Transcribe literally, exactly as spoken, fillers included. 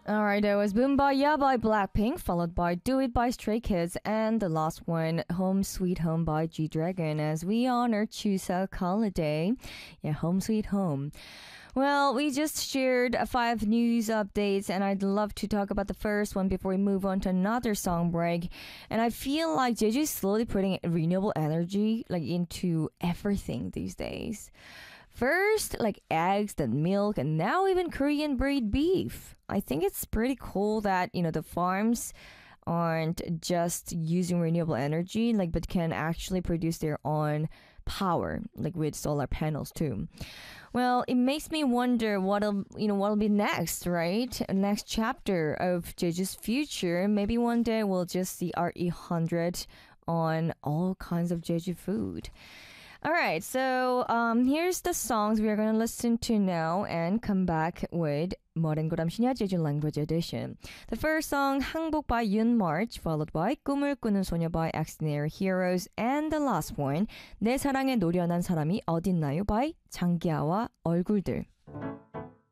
Alright, that was Boom Ba Ya by Blackpink, followed by Do It by Stray Kids, and the last one, Home Sweet Home by G-Dragon, as we honor Chuseok holiday. Yeah, Home Sweet Home. Well, we just shared uh, five news updates, and I'd love to talk about the first one before we move on to another song break. And I feel like Jeju is slowly putting renewable energy like into everything these days. First, like eggs, then milk, and now even Korean breed beef. I think it's pretty cool that, you know, the farms aren't just using renewable energy, like, but can actually produce their own power, like with solar panels too. Well, it makes me wonder what'll, you know, what'll be next, right? Next chapter of Jeju's future. Maybe one day we'll just see R E one hundred on all kinds of Jeju food. All right, so um, here's the songs we are going to listen to now and come back with 머랭고람 신야 Jeju Language Edition. The first song, 항복 by Yoon March, followed by 꿈을 꾸는 소녀 by Extraordinary Heroes, and the last one, 내 사랑에 노련한 사람이 어딨나요 by 장기하와 얼굴들.